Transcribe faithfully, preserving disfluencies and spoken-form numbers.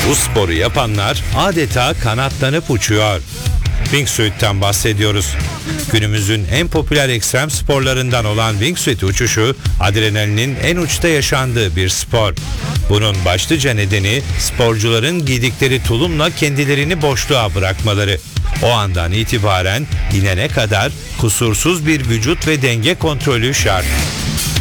Bu sporu yapanlar adeta kanatlanıp uçuyor. Wingsuit'ten bahsediyoruz. Günümüzün en popüler ekstrem sporlarından olan wingsuit uçuşu, adrenalinin en uçta yaşandığı bir spor. Bunun başlıca nedeni sporcuların giydikleri tulumla kendilerini boşluğa bırakmaları. O andan itibaren inene kadar kusursuz bir vücut ve denge kontrolü şart.